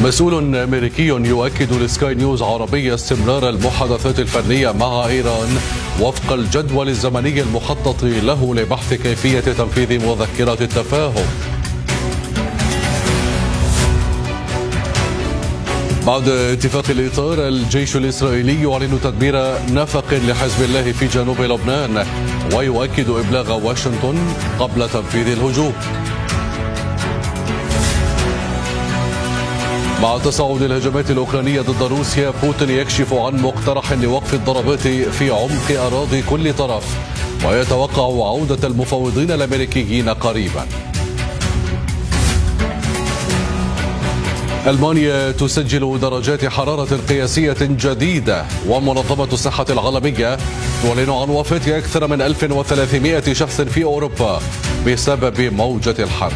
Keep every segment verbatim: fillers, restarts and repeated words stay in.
مسؤول أمريكي يؤكد لسكاي نيوز عربية استمرار المحادثات الفنية مع إيران وفق الجدول الزمني المخطط له لبحث كيفية تنفيذ مذكرة التفاهم. بعد اتفاق الإطار، الجيش الإسرائيلي يعلن تدمير نفق لحزب الله في جنوب لبنان ويؤكد إبلاغ واشنطن قبل تنفيذ الهجوم. مع تصاعد الهجمات الأوكرانية ضد روسيا، بوتين يكشف عن مقترح لوقف الضربات في عمق أراضي كل طرف ويتوقع عودة المفاوضين الأمريكيين قريبا. ألمانيا تسجل درجات حرارة قياسية جديدة، ومنظمة الصحة العالمية تعلن عن وفاة أكثر من ألف وثلاثمائة شخص في أوروبا بسبب موجة الحر.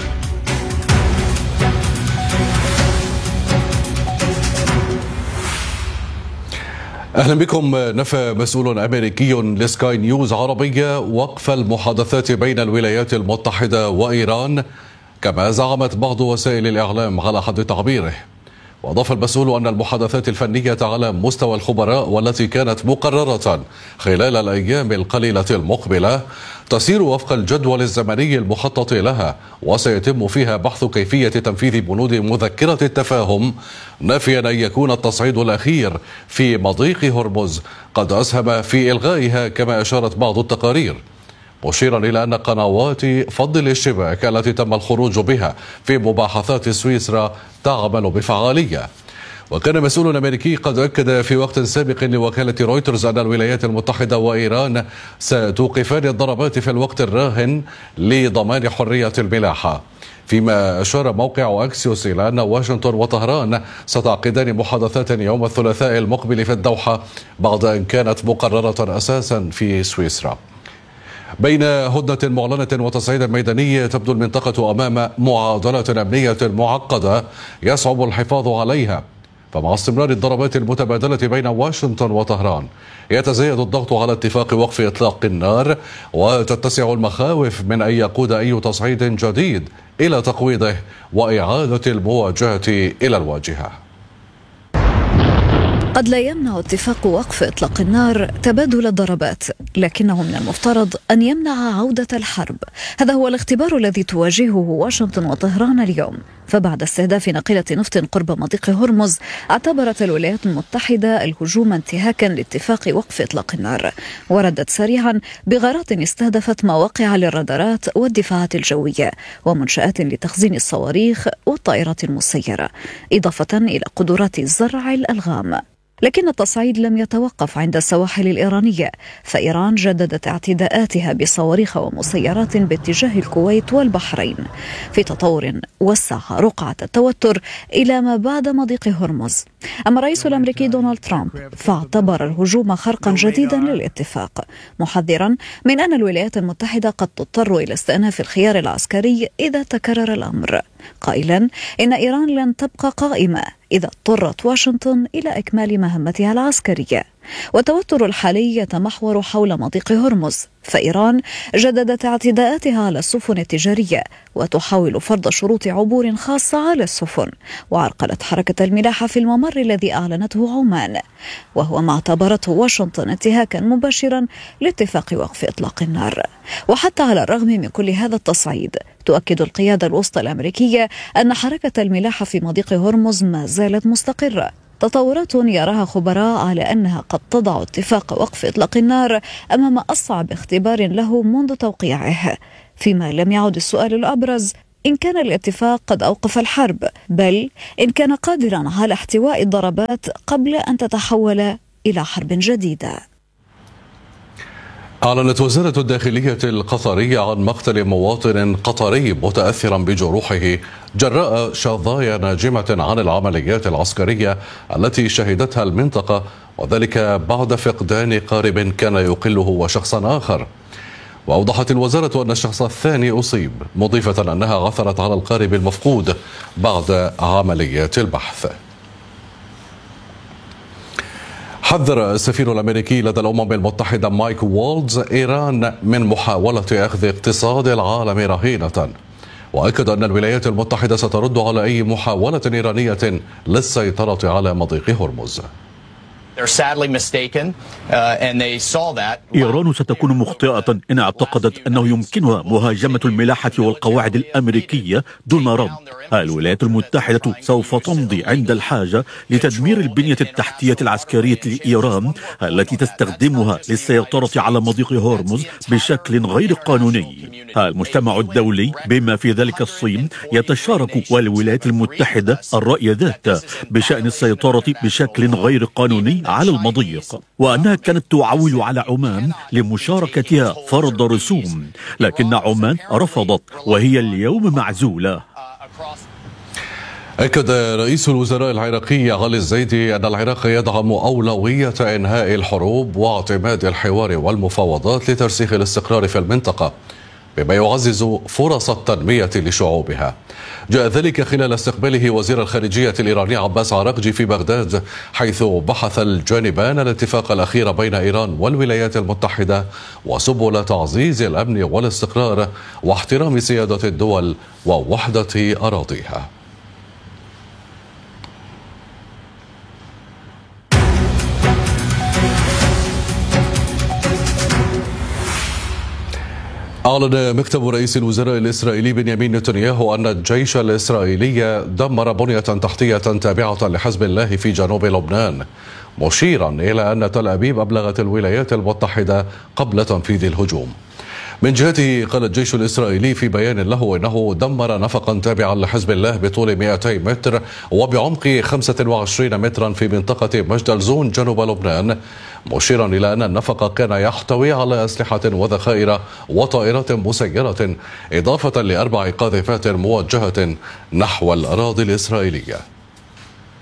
أهلا بكم. نفى مسؤول أمريكي لسكاي نيوز عربية وقف المحادثات بين الولايات المتحدة وإيران كما زعمت بعض وسائل الإعلام على حد تعبيره. وأضاف المسؤول أن المحادثات الفنية على مستوى الخبراء والتي كانت مقررة خلال الأيام القليلة المقبلة تسير وفق الجدول الزمني المخطط لها، وسيتم فيها بحث كيفية تنفيذ بنود مذكرة التفاهم، نافيا أن يكون التصعيد الأخير في مضيق هرمز قد أسهم في إلغائها كما أشارت بعض التقارير، مشيرا إلى أن قنوات فض الاشتباك التي تم الخروج بها في مباحثات سويسرا تعمل بفعالية. وكان مسؤول أمريكي قد أكد في وقت سابق لوكالة رويترز أن الولايات المتحدة وإيران ستوقفان الضربات في الوقت الراهن لضمان حرية الملاحة، فيما أشار موقع أكسيوس إلى أن واشنطن وطهران ستعقدان محادثات يوم الثلاثاء المقبل في الدوحة بعد أن كانت مقررة أساسا في سويسرا. بين هدنة معلنة وتصعيد ميداني، تبدو المنطقة أمام معادلة أمنية معقدة يصعب الحفاظ عليها، فمع استمرار الضربات المتبادلة بين واشنطن وطهران يتزايد الضغط على اتفاق وقف إطلاق النار، وتتسع المخاوف من أن يقود أي تصعيد جديد إلى تقويضه وإعادة المواجهة إلى الواجهة. قد لا يمنع اتفاق وقف إطلاق النار تبادل الضربات، لكنه من المفترض أن يمنع عودة الحرب. هذا هو الاختبار الذي تواجهه واشنطن وطهران اليوم، فبعد استهداف ناقلة نفط قرب مضيق هرمز اعتبرت الولايات المتحدة الهجوم انتهاكا لاتفاق وقف إطلاق النار، وردت سريعا بغارات استهدفت مواقع للرادارات والدفاعات الجوية ومنشآت لتخزين الصواريخ والطائرات المسيرة، إضافة إلى قدرات زرع الألغام. لكن التصعيد لم يتوقف عند السواحل الإيرانية، فإيران جددت اعتداءاتها بصواريخ ومسيرات باتجاه الكويت والبحرين، في تطور وسع رقعة التوتر إلى ما بعد مضيق هرمز. أما الرئيس الأمريكي دونالد ترامب فاعتبر الهجوم خرقا جديدا للاتفاق، محذرا من أن الولايات المتحدة قد تضطر إلى استئناف الخيار العسكري إذا تكرر الأمر، قائلا إن إيران لن تبقى قائمة إذا اضطرت واشنطن إلى إكمال مهمتها العسكرية. والتوتر الحالي يتمحور حول مضيق هرمز، فإيران جددت اعتداءاتها على السفن التجارية وتحاول فرض شروط عبور خاصة على السفن، وعرقلت حركة الملاحة في الممر الذي أعلنته عمان، وهو ما اعتبرته واشنطن انتهاكا مباشرا لاتفاق وقف إطلاق النار. وحتى على الرغم من كل هذا التصعيد، تؤكد القيادة الوسطى الأمريكية أن حركة الملاحة في مضيق هرمز ما زالت مستقرة، تطورات يراها خبراء على أنها قد تضع اتفاق وقف إطلاق النار أمام أصعب اختبار له منذ توقيعه، فيما لم يعد السؤال الأبرز إن كان الاتفاق قد أوقف الحرب، بل إن كان قادرا على احتواء الضربات قبل أن تتحول إلى حرب جديدة. أعلنت وزارة الداخلية القطرية عن مقتل مواطن قطري متأثرا بجروحه جراء شظايا ناجمة عن العمليات العسكرية التي شهدتها المنطقة، وذلك بعد فقدان قارب كان يقله وشخصا آخر. وأوضحت الوزارة أن الشخص الثاني أصيب، مضيفة أنها عثرت على القارب المفقود بعد عمليات البحث. حذر السفير الأمريكي لدى الأمم المتحدة مايك والتز إيران من محاولة أخذ اقتصاد العالم رهينة، وأكد أن الولايات المتحدة سترد على أي محاولة إيرانية للسيطرة على مضيق هرمز. إيران ستكون مخطئة إن اعتقدت أنه يمكنها مهاجمة الملاحة والقواعد الأمريكية دون رد. الولايات المتحدة سوف تمضي عند الحاجة لتدمير البنية التحتية العسكرية لإيران التي تستخدمها للسيطرة على مضيق هرمز بشكل غير قانوني. المجتمع الدولي بما في ذلك الصين يتشارك والولايات المتحدة الرأي ذات بشأن السيطرة بشكل غير قانوني على المضيق، وأنها كانت تعول على عمان لمشاركتها فرض رسوم، لكن عمان رفضت وهي اليوم معزولة. أكد رئيس الوزراء العراقي علي الزيدي أن العراق يدعم أولوية إنهاء الحروب واعتماد الحوار والمفاوضات لترسيخ الاستقرار في المنطقة بما يعزز فرص التنمية لشعوبها. جاء ذلك خلال استقباله وزير الخارجية الإيراني عباس عراقجي في بغداد، حيث بحث الجانبان الاتفاق الأخير بين إيران والولايات المتحدة وسبل تعزيز الأمن والاستقرار واحترام سيادة الدول ووحدة أراضيها. أعلن مكتب رئيس الوزراء الإسرائيلي بنيامين نتنياهو أن الجيش الإسرائيلي دمر بنية تحتية تابعة لحزب الله في جنوب لبنان، مشيرا إلى أن تل أبيب أبلغت الولايات المتحدة قبل تنفيذ الهجوم. من جهته قال الجيش الإسرائيلي في بيان له إنه دمر نفقا تابعا لحزب الله بطول مئتي متر وبعمق خمسة وعشرين مترا في منطقة مجدل زون جنوب لبنان، مشيرا إلى أن النفق كان يحتوي على أسلحة وذخائر وطائرات مسيرة، إضافة لأربع قاذفات موجهة نحو الأراضي الإسرائيلية.